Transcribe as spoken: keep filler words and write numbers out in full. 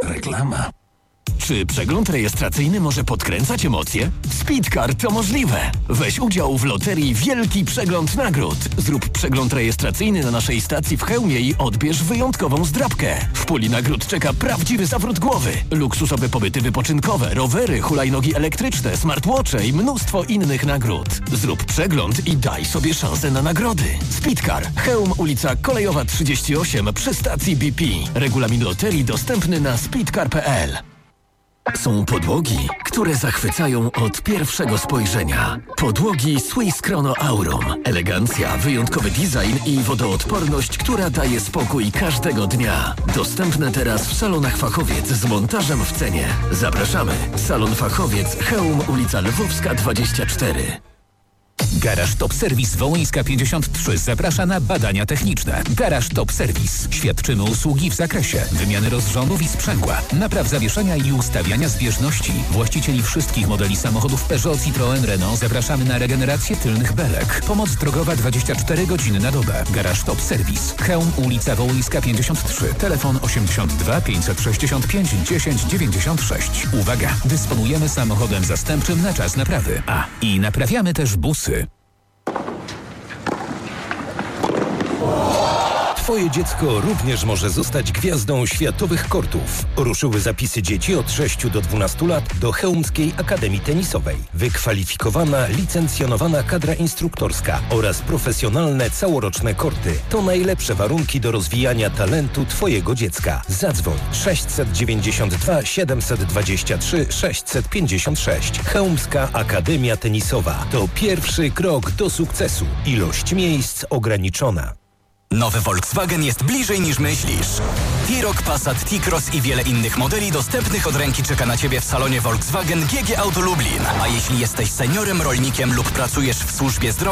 Reklama. Czy przegląd rejestracyjny może podkręcać emocje? W Speedcar to możliwe. Weź udział w loterii Wielki Przegląd Nagród. Zrób przegląd rejestracyjny na naszej stacji w Chełmie i odbierz wyjątkową zdrabkę. W puli nagród czeka prawdziwy zawrót głowy. Luksusowe pobyty wypoczynkowe, rowery, hulajnogi elektryczne, smartwatche i mnóstwo innych nagród. Zrób przegląd i daj sobie szansę na nagrody. Speedcar. Chełm, ulica Kolejowa trzydzieści osiem przy stacji B P. Regulamin loterii dostępny na speedcar kropka p l. Są podłogi, które zachwycają od pierwszego spojrzenia. Podłogi Swiss Chrono Aurum. Elegancja, wyjątkowy design i wodoodporność, która daje spokój każdego dnia. Dostępne teraz w salonach Fachowiec z montażem w cenie. Zapraszamy. Salon Fachowiec, Chełm, ulica Lwowska dwadzieścia cztery. Garaż Top Service Wołyńska pięćdziesiąt trzy zaprasza na badania techniczne. Garaż Top Service. Świadczymy usługi w zakresie wymiany rozrządów i sprzęgła, napraw zawieszenia i ustawiania zbieżności. Właścicieli wszystkich modeli samochodów Peugeot, Citroën, Renault zapraszamy na regenerację tylnych belek. Pomoc drogowa dwadzieścia cztery godziny na dobę. Garaż Top Service. Chełm, ulica Wołyńska pięćdziesiąt trzy. Telefon osiemdziesiąt dwa pięćset sześćdziesiąt pięć dziesięć dziewięćdziesiąt sześć. Uwaga! Dysponujemy samochodem zastępczym na czas naprawy. A, i naprawiamy też busy. Twoje dziecko również może zostać gwiazdą światowych kortów. Ruszyły zapisy dzieci od sześciu do dwunastu lat do Chełmskiej Akademii Tenisowej. Wykwalifikowana, licencjonowana kadra instruktorska oraz profesjonalne całoroczne korty to najlepsze warunki do rozwijania talentu Twojego dziecka. Zadzwoń sześćset dziewięćdziesiąt dwa siedemset dwadzieścia trzy sześćset pięćdziesiąt sześć. Chełmska Akademia Tenisowa to pierwszy krok do sukcesu. Ilość miejsc ograniczona. Nowy Volkswagen jest bliżej niż myślisz. T-Roc, Passat, T-Cross i wiele innych modeli dostępnych od ręki czeka na Ciebie w salonie Volkswagen G G Auto Lublin. A jeśli jesteś seniorem, rolnikiem lub pracujesz w służbie zdrowia,